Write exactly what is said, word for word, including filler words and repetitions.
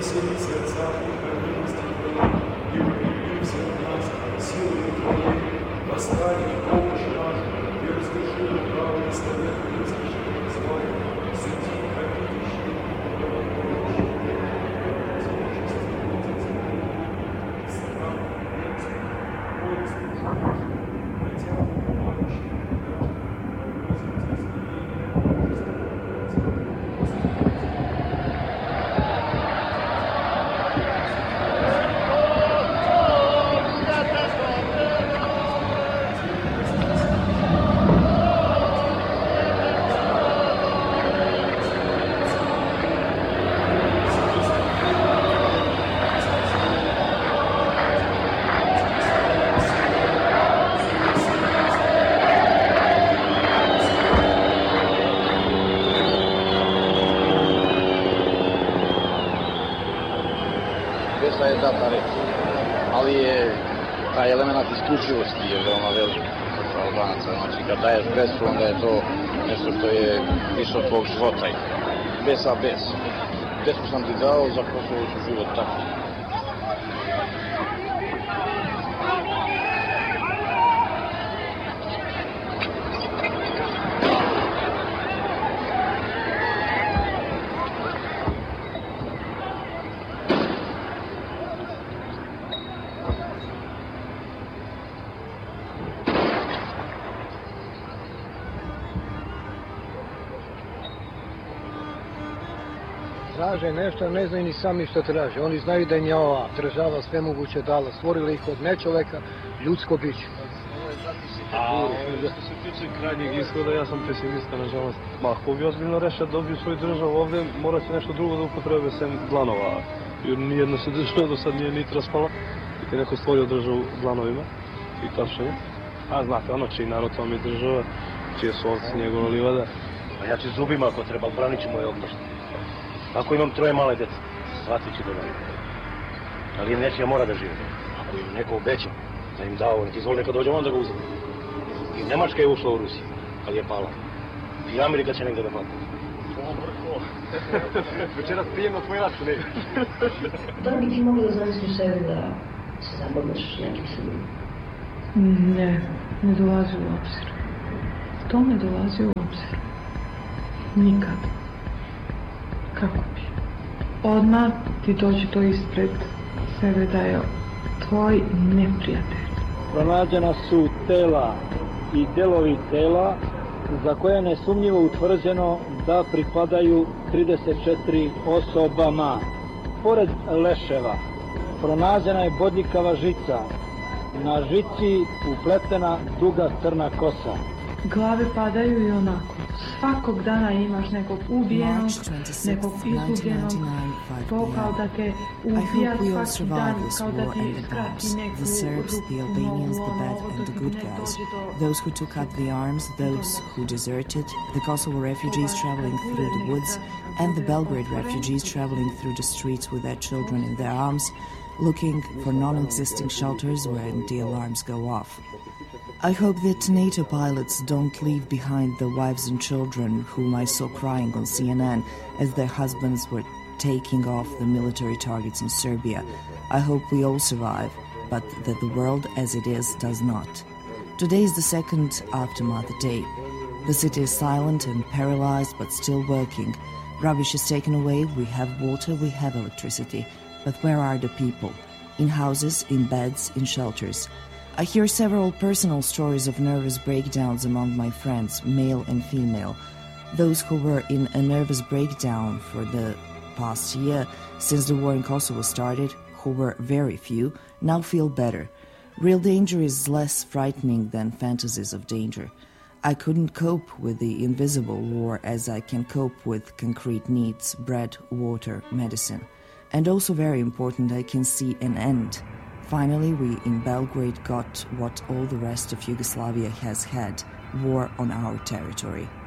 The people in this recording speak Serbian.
Je data reći, ali je taj element isključivosti je veoma velik kod Albanaca. Znači, kad daješ besu, onda je to nešto što je više od tvojeg života. Besa bes. Besu sam ti dao, za Kosovo ću život tako. Traže nešto, ne znaju ni sami što traže. Oni znaju da im je ova država sve moguće dala. Stvorila ih od nečoveka, ljudsko biće. A što se tiče krajnjeg ishoda, ja sam pesimista, nažalost. Ma, ako bi ozbiljno reše da dobiju svoju državu ovde, morat će nešto drugo da upotrebe sem dlanova. Jer nijedna se država do sad nije niti raspala. I neko stvorio državu dlanovima i tačnije. A znate, ono čiji narod to mi je država, čije su ovci njegova livada. A ja ću zubima ako treba, branit ću moje ognjište. Ako imam troje male dece, shvatit ću da vam. Ali im neće ja mora da žive. Ako im neko obeća da im dao, nek izvoli neka dođe, onda ga uzeti. I Nemačka je ušla u Rusiju, ali je pala. I Amerika će negde da pati. Dobro, večeras prijemno tvoj račun, ne? Da li bi ti mogli da zamisliš sebi da se zabavljaš nekim Srbima? Ne, ne dolazi u obzir. To ne dolazi u obzir. Nikad. Kako bi? Odmah ti dođe to ispred sebe da je tvoj neprijatelj. Pronađena su tela i delovi tela za koje je nesumnjivo utvrđeno da pripadaju trideset četiri osobama. Pored leševa pronađena je bodljikava žica. Na žici upletena duga crna kosa. Glave padaju i onako. Svakog dana imaš nekog ubijenog, nekog izgubljenog, to kao da te ubija svaki dan, kao da ti skrati neku the Serbs, the Albanians, the bad and the good guys, those who took up the arms, those who deserted, the Kosovo refugees traveling through the woods, and the Belgrade refugees traveling through the streets with their children in their arms, looking for non-existing shelters when the alarms go off. I hope that NATO pilots don't leave behind the wives and children whom I saw crying on C N N as their husbands were taking off the military targets in Serbia. I hope we all survive, but that the world as it is does not. Today is the second aftermath day. The city is silent and paralyzed, but still working. Rubbish is taken away, we have water, we have electricity. But where are the people? In houses, in beds, in shelters. I hear several personal stories of nervous breakdowns among my friends, male and female. Those who were in a nervous breakdown for the past year, since the war in Kosovo started, who were very few, now feel better. Real danger is less frightening than fantasies of danger. I couldn't cope with the invisible war as I can cope with concrete needs, bread, water, medicine. And also very important, I can see an end. Finally, we in Belgrade got what all the rest of Yugoslavia has had, war on our territory.